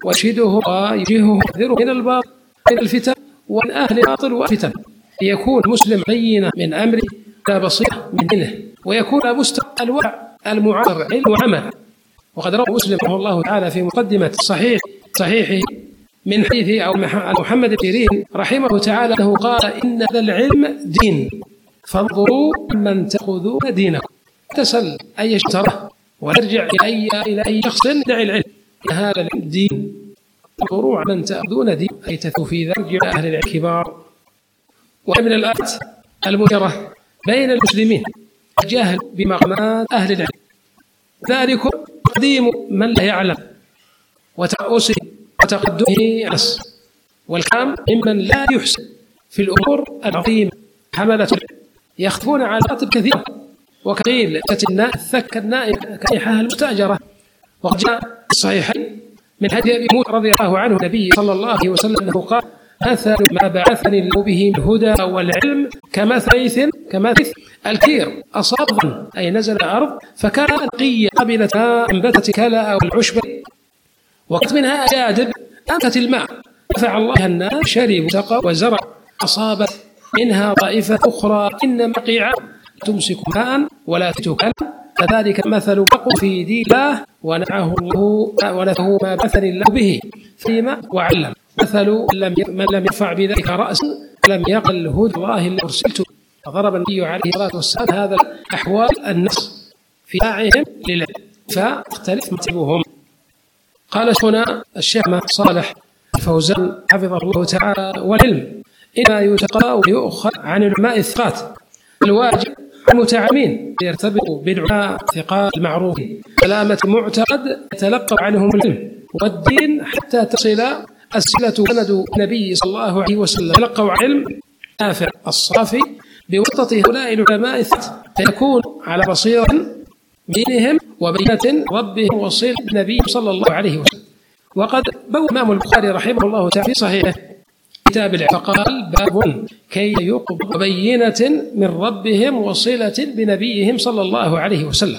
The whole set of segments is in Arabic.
ويرشده ويجهه ويحذره من الباطل من الفتن ومن أهل الباطل والفتن، ليكون مسلم بينة من أمره لا بصيرة من دينه، ويكون مستوى الورع المعاصر علم وعمل. وقد روى مسلم رحمه الله تعالى في مقدمة صحيحه من حديث أو محمد بن سيرين رحمه تعالى أنه قال: إن هذا العلم دين فانظروا من تأخذون دينكم. تسل أي اشترى ونرجع إلى أي شخص يدعي العلم، هذا العلم دين فانظروا من تأخذون دين، أي تثوا في ذلك أهل العلم الكبار. ومن الآيات المنكرة بين المسلمين الجهل بمقامات أهل العلم، ذلك تقديم من لا يعلم وترأسه وتقدمه الناس، والكلام ممن لا يحسن في الأمور العظيمة. حملة يخطفون على راتب كثيرة، وقيل الثك النائم كائحة المستأجرة. وقد جاء الصحيحين من حديث أبي موسى رضي الله عنه النبي صلى الله عليه وسلم أنه قال: مثل ما بعثني الله به من الهدى والعلم كمثل الكير أصاب ظن، أي نزل الأرض فكان نقيا قبلتها أنبتت كلا والعشب، وقت منها أجادب أنبتت الماء نفع الله الناس شربوا سقوا وزرع، أصابت منها طائفة أخرى إنما قيعا تمسك ماء ولا تتكلم، فذلك مثل بقوا في دين الله ونفعه الله ونفعه ما مثل الله به فيما وعلم، مثل من لم يرفع بذلك رأسا لم يقل هدى الله الذي أرسلته. فضرب النبي عليه الصلاة والسلام هذا الأحوال النص في داعهم للعلم فاختلف مرتبهم. قال هنا الشيخ صالح الفوزان حفظه الله تعالى: والعلم إنما يتقى ويؤخذ عن علماء الثقات، الواجب المتعلمين يرتبط بالعلماء الثقات المعروفين، سلامة المعتقد يتلقى عنهم العلم والدين حتى تصل الصلة سند النبي صلى الله عليه وسلم، تلقوا علم نافع الصافي بواسطة هؤلاء العلماء الثقات، فيكون على بصيرة دينهم وبينة ربهم وصلة النبي صلى الله عليه وسلم. وقد بوّب الإمام البخاري رحمه الله تعالى في صحيحه كتاب العلم فقال: باب كي يقبض بينة من ربهم وصلة بنبيهم صلى الله عليه وسلم.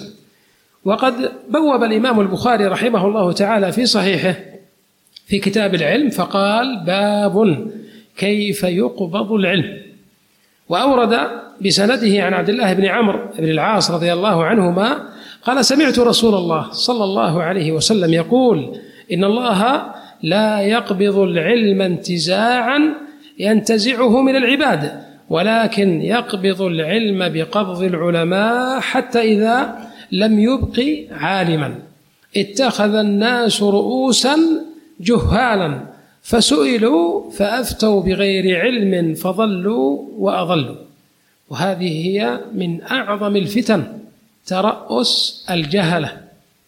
وقد بوّب الإمام البخاري رحمه الله تعالى في صحيحه في كتاب العلم فقال: باب كيف يقبض العلم. وأورد بسنده عن عبد الله بن عمرو بن العاص رضي الله عنهما قال: سمعت رسول الله صلى الله عليه وسلم يقول: إن الله لا يقبض العلم انتزاعا ينتزعه من العباد، ولكن يقبض العلم بقبض العلماء حتى إذا لم يبق عالما اتخذ الناس رؤوسا جهالا فسئلوا فأفتوا بغير علم فضلوا وأضلوا. وهذه هي من أعظم الفتن، ترأس الجهلة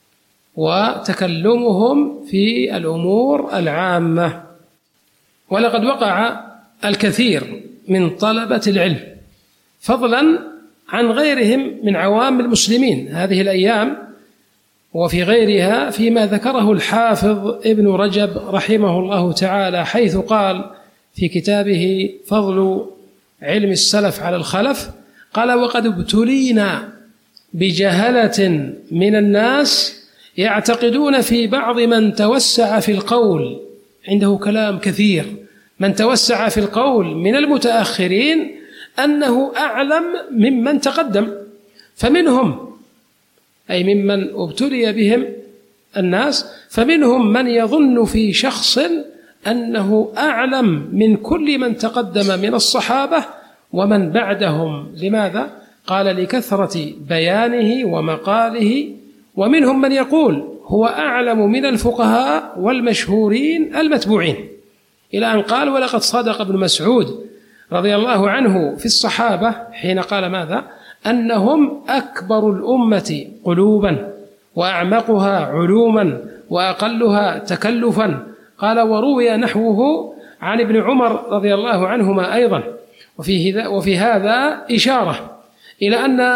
وتكلمهم في الأمور العامة. ولقد وقع الكثير من طلبة العلم فضلا عن غيرهم من عوام المسلمين هذه الأيام وفي غيرها فيما ذكره الحافظ ابن رجب رحمه الله تعالى، حيث قال في كتابه فضل علم السلف على الخلف قال: وقد ابتلينا بجهلة من الناس يعتقدون في بعض من توسع في القول، عنده كلام كثير، من توسع في القول من المتأخرين أنه أعلم ممن تقدم، فمنهم أي ممن ابتلي بهم الناس فمنهم من يظن في شخص أنه أعلم من كل من تقدم من الصحابة ومن بعدهم. لماذا؟ قال: لكثرة بيانه ومقاله. ومنهم من يقول هو أعلم من الفقهاء والمشهورين المتبوعين، إلى أن قال: ولقد صدق ابن مسعود رضي الله عنه في الصحابة حين قال ماذا؟ أنهم أكبر الأمة قلوبا وأعمقها علوما وأقلها تكلفا. قال: وروي نحوه عن ابن عمر رضي الله عنهما أيضا. وفي هذا إشارة إلى أن